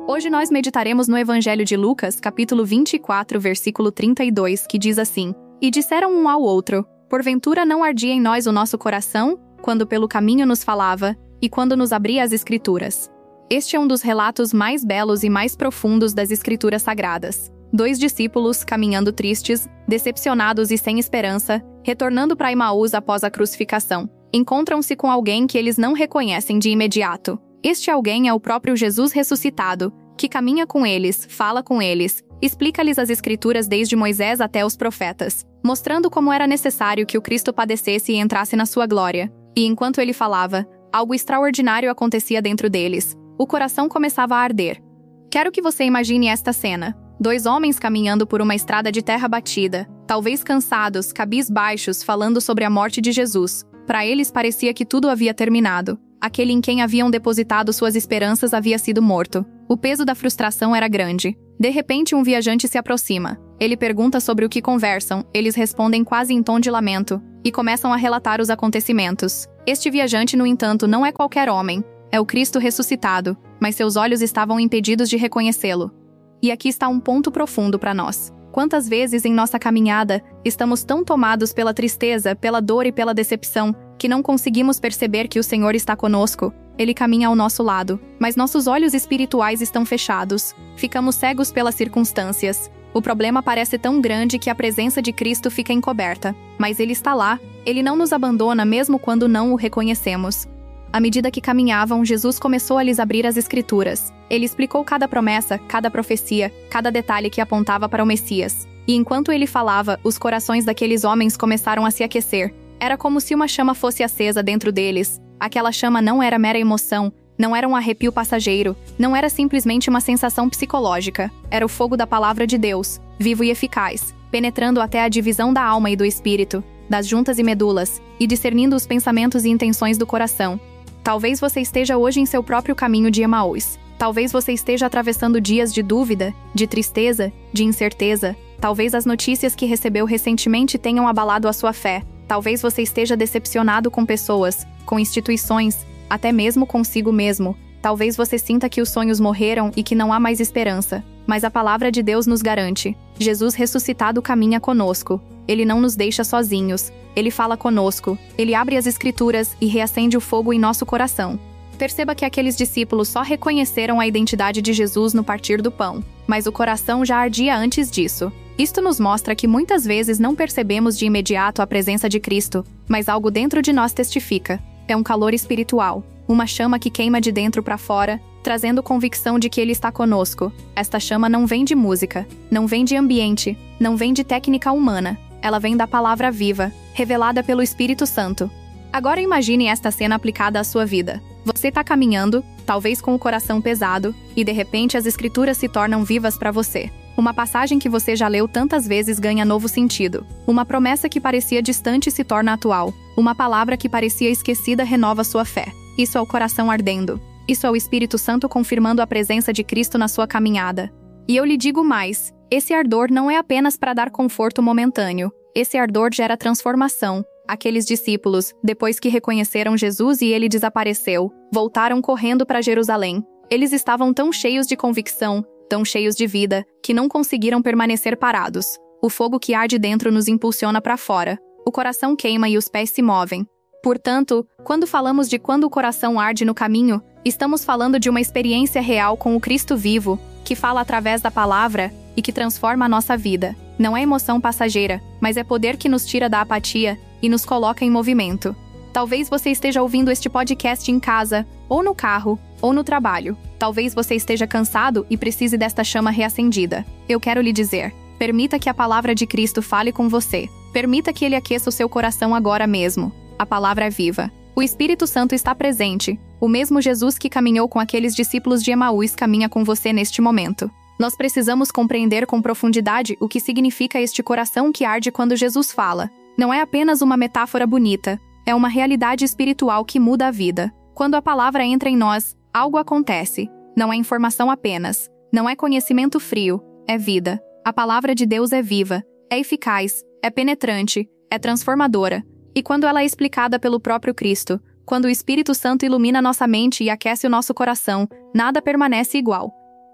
Hoje nós meditaremos no Evangelho de Lucas, capítulo 24, versículo 32, que diz assim: E disseram um ao outro: Porventura não ardia em nós o nosso coração, quando pelo caminho nos falava, e quando nos abria as Escrituras. Este é um dos relatos mais belos e mais profundos das Escrituras Sagradas. 2 discípulos, caminhando tristes, decepcionados e sem esperança, retornando para Emaús após a crucificação, encontram-se com alguém que eles não reconhecem de imediato. Este alguém é o próprio Jesus ressuscitado, que caminha com eles, fala com eles, explica-lhes as Escrituras desde Moisés até os profetas, mostrando como era necessário que o Cristo padecesse e entrasse na sua glória. E enquanto ele falava, algo extraordinário acontecia dentro deles. O coração começava a arder. Quero que você imagine esta cena. 2 homens caminhando por uma estrada de terra batida, talvez cansados, cabisbaixos, falando sobre a morte de Jesus. Para eles parecia que tudo havia terminado. Aquele em quem haviam depositado suas esperanças havia sido morto. O peso da frustração era grande. De repente, um viajante se aproxima. Ele pergunta sobre o que conversam, eles respondem quase em tom de lamento, e começam a relatar os acontecimentos. Este viajante, no entanto, não é qualquer homem. É o Cristo ressuscitado, mas seus olhos estavam impedidos de reconhecê-lo. E aqui está um ponto profundo para nós. Quantas vezes em nossa caminhada estamos tão tomados pela tristeza, pela dor e pela decepção, que não conseguimos perceber que o Senhor está conosco? Ele caminha ao nosso lado, mas nossos olhos espirituais estão fechados. Ficamos cegos pelas circunstâncias. O problema parece tão grande que a presença de Cristo fica encoberta. Mas Ele está lá, Ele não nos abandona mesmo quando não o reconhecemos. À medida que caminhavam, Jesus começou a lhes abrir as Escrituras. Ele explicou cada promessa, cada profecia, cada detalhe que apontava para o Messias. E enquanto ele falava, os corações daqueles homens começaram a se aquecer. Era como se uma chama fosse acesa dentro deles. Aquela chama não era mera emoção, não era um arrepio passageiro, não era simplesmente uma sensação psicológica. Era o fogo da palavra de Deus, vivo e eficaz, penetrando até a divisão da alma e do espírito, das juntas e medulas, e discernindo os pensamentos e intenções do coração. Talvez você esteja hoje em seu próprio caminho de Emaús. Talvez você esteja atravessando dias de dúvida, de tristeza, de incerteza. Talvez as notícias que recebeu recentemente tenham abalado a sua fé. Talvez você esteja decepcionado com pessoas, com instituições, até mesmo consigo mesmo. Talvez você sinta que os sonhos morreram e que não há mais esperança. Mas a palavra de Deus nos garante: Jesus ressuscitado caminha conosco. Ele não nos deixa sozinhos. Ele fala conosco. Ele abre as Escrituras e reacende o fogo em nosso coração. Perceba que aqueles discípulos só reconheceram a identidade de Jesus no partir do pão, mas o coração já ardia antes disso. Isto nos mostra que muitas vezes não percebemos de imediato a presença de Cristo, mas algo dentro de nós testifica. É um calor espiritual, uma chama que queima de dentro para fora, trazendo convicção de que Ele está conosco. Esta chama não vem de música, não vem de ambiente, não vem de técnica humana. Ela vem da palavra viva, revelada pelo Espírito Santo. Agora imagine esta cena aplicada à sua vida. Você está caminhando, talvez com o coração pesado, e de repente as Escrituras se tornam vivas para você. Uma passagem que você já leu tantas vezes ganha novo sentido. Uma promessa que parecia distante se torna atual. Uma palavra que parecia esquecida renova sua fé. Isso é o coração ardendo. Isso é o Espírito Santo confirmando a presença de Cristo na sua caminhada. E eu lhe digo mais: esse ardor não é apenas para dar conforto momentâneo. Esse ardor gera transformação. Aqueles discípulos, depois que reconheceram Jesus e ele desapareceu, voltaram correndo para Jerusalém. Eles estavam tão cheios de convicção, tão cheios de vida, que não conseguiram permanecer parados. O fogo que arde dentro nos impulsiona para fora. O coração queima e os pés se movem. Portanto, quando falamos de quando o coração arde no caminho, estamos falando de uma experiência real com o Cristo vivo, que fala através da palavra e que transforma a nossa vida. Não é emoção passageira, mas é poder que nos tira da apatia e nos coloca em movimento. Talvez você esteja ouvindo este podcast em casa, ou no carro, ou no trabalho. Talvez você esteja cansado e precise desta chama reacendida. Eu quero lhe dizer: permita que a palavra de Cristo fale com você. Permita que Ele aqueça o seu coração agora mesmo. A palavra é viva. O Espírito Santo está presente. O mesmo Jesus que caminhou com aqueles discípulos de Emaús caminha com você neste momento. Nós precisamos compreender com profundidade o que significa este coração que arde quando Jesus fala. Não é apenas uma metáfora bonita, é uma realidade espiritual que muda a vida. Quando a palavra entra em nós, algo acontece. Não é informação apenas, não é conhecimento frio, é vida. A palavra de Deus é viva, é eficaz, é penetrante, é transformadora. E quando ela é explicada pelo próprio Cristo, quando o Espírito Santo ilumina nossa mente e aquece o nosso coração, nada permanece igual.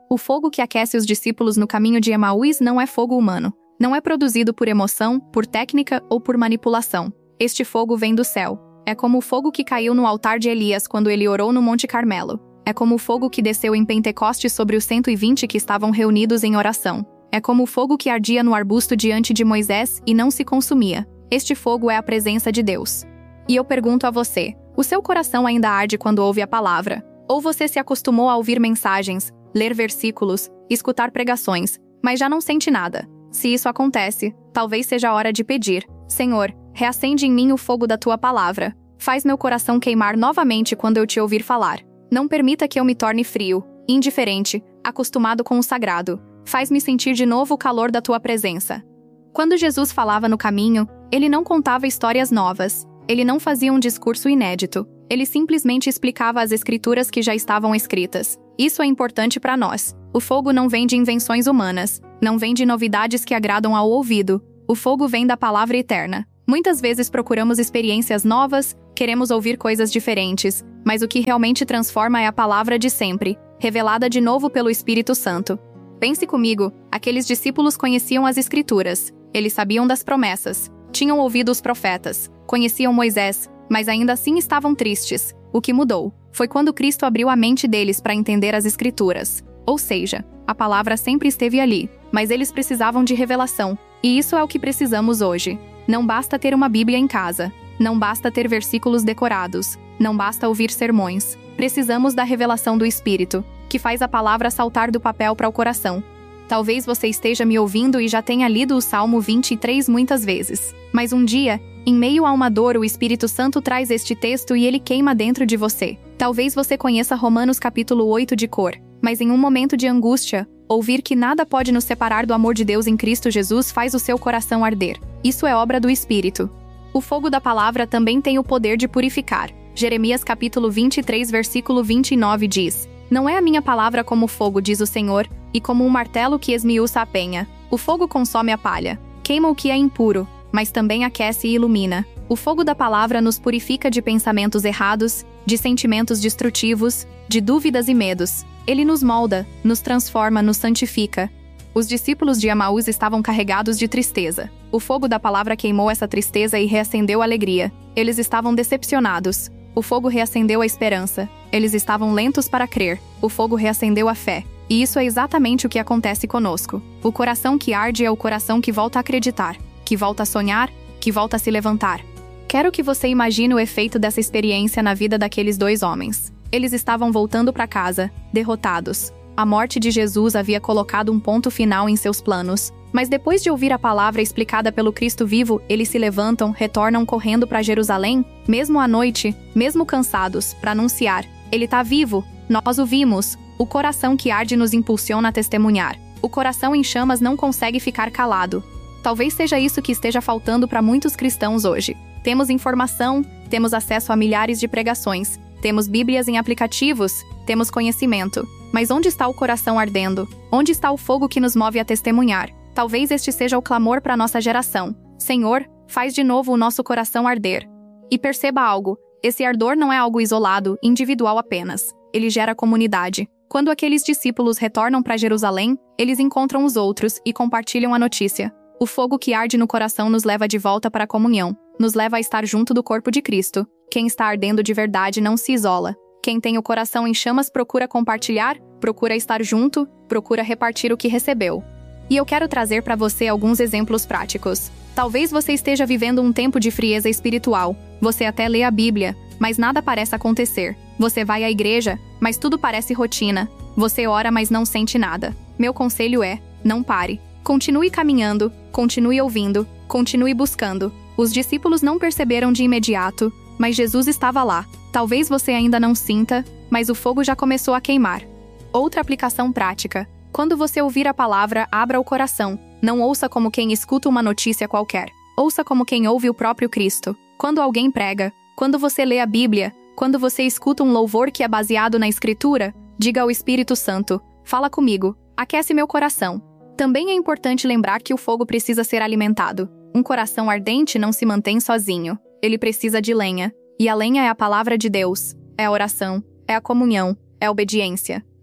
O fogo que aquece os discípulos no caminho de Emaús não é fogo humano. Não é produzido por emoção, por técnica ou por manipulação. Este fogo vem do céu. É como o fogo que caiu no altar de Elias quando ele orou no Monte Carmelo. É como o fogo que desceu em Pentecostes sobre os 120 que estavam reunidos em oração. É como o fogo que ardia no arbusto diante de Moisés e não se consumia. Este fogo é a presença de Deus. E eu pergunto a você, o seu coração ainda arde quando ouve a palavra? Ou você se acostumou a ouvir mensagens, ler versículos, escutar pregações, mas já não sente nada? Se isso acontece, talvez seja a hora de pedir: Senhor, reacende em mim o fogo da tua palavra. Faz meu coração queimar novamente quando eu te ouvir falar. Não permita que eu me torne frio, indiferente, acostumado com o sagrado. Faz-me sentir de novo o calor da tua presença. Quando Jesus falava no caminho, ele não contava histórias novas. Ele não fazia um discurso inédito. Ele simplesmente explicava as escrituras que já estavam escritas. Isso é importante para nós. O fogo não vem de invenções humanas. Não vem de novidades que agradam ao ouvido. O fogo vem da palavra eterna. Muitas vezes procuramos experiências novas, queremos ouvir coisas diferentes, mas o que realmente transforma é a palavra de sempre, revelada de novo pelo Espírito Santo. Pense comigo, aqueles discípulos conheciam as Escrituras, eles sabiam das promessas, tinham ouvido os profetas, conheciam Moisés, mas ainda assim estavam tristes. O que mudou foi quando Cristo abriu a mente deles para entender as Escrituras. Ou seja, a palavra sempre esteve ali, mas eles precisavam de revelação, e isso é o que precisamos hoje. Não basta ter uma Bíblia em casa, não basta ter versículos decorados, não basta ouvir sermões. Precisamos da revelação do Espírito, que faz a palavra saltar do papel para o coração. Talvez você esteja me ouvindo e já tenha lido o Salmo 23 muitas vezes. Mas um dia, em meio a uma dor, o Espírito Santo traz este texto e ele queima dentro de você. Talvez você conheça Romanos capítulo 8 de cor, mas em um momento de angústia, ouvir que nada pode nos separar do amor de Deus em Cristo Jesus faz o seu coração arder. Isso é obra do Espírito. O fogo da palavra também tem o poder de purificar. Jeremias capítulo 23 versículo 29 diz: Não é a minha palavra como fogo, diz o Senhor, e como um martelo que esmiuça a penha. O fogo consome a palha, queima o que é impuro, mas também aquece e ilumina. O fogo da palavra nos purifica de pensamentos errados, de sentimentos destrutivos, de dúvidas e medos. Ele nos molda, nos transforma, nos santifica. Os discípulos de Emaús estavam carregados de tristeza. O fogo da palavra queimou essa tristeza e reacendeu a alegria. Eles estavam decepcionados. O fogo reacendeu a esperança. Eles estavam lentos para crer. O fogo reacendeu a fé. E isso é exatamente o que acontece conosco. O coração que arde é o coração que volta a acreditar, que volta a sonhar, que volta a se levantar. Quero que você imagine o efeito dessa experiência na vida daqueles dois homens. Eles estavam voltando para casa, derrotados. A morte de Jesus havia colocado um ponto final em seus planos. Mas depois de ouvir a palavra explicada pelo Cristo vivo, eles se levantam, retornam correndo para Jerusalém, mesmo à noite, mesmo cansados, para anunciar: Ele está vivo, nós o vimos. O coração que arde nos impulsiona a testemunhar. O coração em chamas não consegue ficar calado. Talvez seja isso que esteja faltando para muitos cristãos hoje. Temos informação, temos acesso a milhares de pregações, temos Bíblias em aplicativos, temos conhecimento. Mas onde está o coração ardendo? Onde está o fogo que nos move a testemunhar? Talvez este seja o clamor para nossa geração. Senhor, faz de novo o nosso coração arder. E perceba algo, esse ardor não é algo isolado, individual apenas. Ele gera comunidade. Quando aqueles discípulos retornam para Jerusalém, eles encontram os outros e compartilham a notícia. O fogo que arde no coração nos leva de volta para a comunhão, nos leva a estar junto do corpo de Cristo. Quem está ardendo de verdade não se isola. Quem tem o coração em chamas procura compartilhar, procura estar junto, procura repartir o que recebeu. E eu quero trazer para você alguns exemplos práticos. Talvez você esteja vivendo um tempo de frieza espiritual. Você até lê a Bíblia, mas nada parece acontecer. Você vai à igreja, mas tudo parece rotina. Você ora, mas não sente nada. Meu conselho é: não pare. Continue caminhando, continue ouvindo, continue buscando. Os discípulos não perceberam de imediato, mas Jesus estava lá. Talvez você ainda não sinta, mas o fogo já começou a queimar. Outra aplicação prática. Quando você ouvir a palavra, abra o coração. Não ouça como quem escuta uma notícia qualquer. Ouça como quem ouve o próprio Cristo. Quando alguém prega, quando você lê a Bíblia, quando você escuta um louvor que é baseado na Escritura, diga ao Espírito Santo: fala comigo, aquece meu coração. Também é importante lembrar que o fogo precisa ser alimentado. Um coração ardente não se mantém sozinho. Ele precisa de lenha. E a lenha é a palavra de Deus, é a oração, é a comunhão, é a obediência.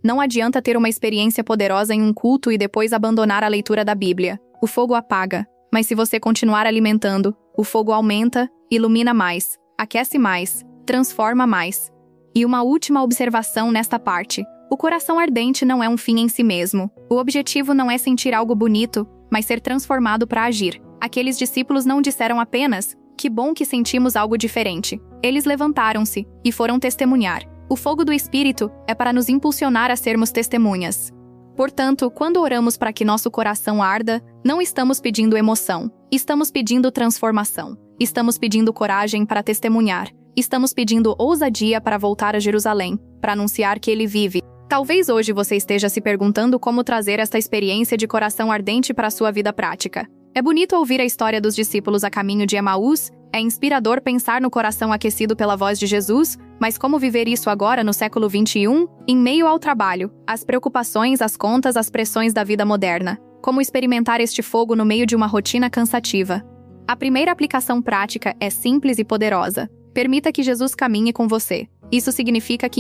Não adianta ter uma experiência poderosa em um culto e depois abandonar a leitura da Bíblia. O fogo apaga, mas se você continuar alimentando, o fogo aumenta, ilumina mais, aquece mais, transforma mais. E uma última observação nesta parte. O coração ardente não é um fim em si mesmo. O objetivo não é sentir algo bonito, mas ser transformado para agir. Aqueles discípulos não disseram apenas, que bom que sentimos algo diferente. Eles levantaram-se e foram testemunhar. O fogo do Espírito é para nos impulsionar a sermos testemunhas. Portanto, quando oramos para que nosso coração arda, não estamos pedindo emoção. Estamos pedindo transformação. Estamos pedindo coragem para testemunhar. Estamos pedindo ousadia para voltar a Jerusalém, para anunciar que Ele vive. Talvez hoje você esteja se perguntando como trazer esta experiência de coração ardente para a sua vida prática. É bonito ouvir a história dos discípulos a caminho de Emaús, é inspirador pensar no coração aquecido pela voz de Jesus, mas como viver isso agora no século XXI, em meio ao trabalho, as preocupações, as contas, as pressões da vida moderna? Como experimentar este fogo no meio de uma rotina cansativa? A primeira aplicação prática é simples e poderosa. Permita que Jesus caminhe com você. Isso significa que